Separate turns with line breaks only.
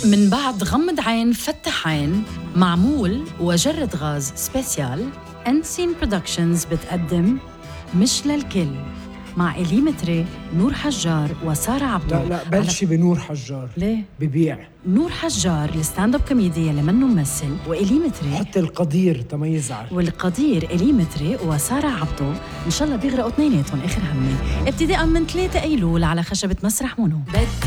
من بعد غمض عين فتح عين، معمول وجرد غاز سبيسيال. أنسين برودكشنز بتقدم مش للكل مع إليمتري، نور حجار وسارة عبدو.
لا بلشي بنور حجار.
ليه؟
ببيع
نور حجار الستاند اب كوميديا اللي منه ممثل، وإليمتري
حتى القدير تميزعر،
والقدير إليمتري وسارة عبدو. إن شاء الله بيغرقوا اثنيناتهم آخر همي ابتداء من 3 أيلول على خشبة مسرح مونو.